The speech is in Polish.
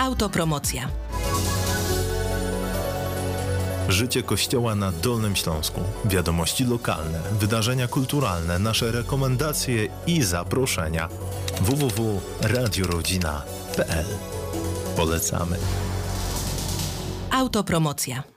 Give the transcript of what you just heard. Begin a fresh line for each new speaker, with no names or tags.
Autopromocja.
Życie Kościoła na Dolnym Śląsku, wiadomości lokalne, wydarzenia kulturalne, nasze rekomendacje i zaproszenia. www.radiorodzina.pl. Polecamy.
Autopromocja.